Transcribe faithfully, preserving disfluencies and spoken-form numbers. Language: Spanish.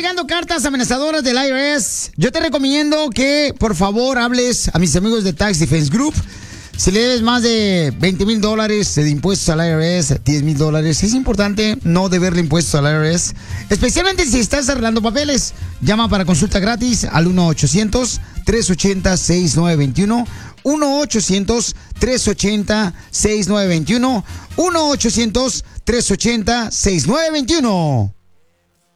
llegando cartas amenazadoras del I R S. Yo te recomiendo que, por favor, hables a mis amigos de Tax Defense Group. Si le debes más de veinte mil dólares de impuestos al I R S, diez mil dólares, es importante no deberle impuestos al I R S, especialmente si estás arreglando papeles. Llama para consulta gratis al uno ochocientos, tres ochenta, sesenta y nueve veintiuno. uno ochocientos, tres ochenta, sesenta y nueve veintiuno. uno ochocientos, tres ochenta, sesenta y nueve veintiuno.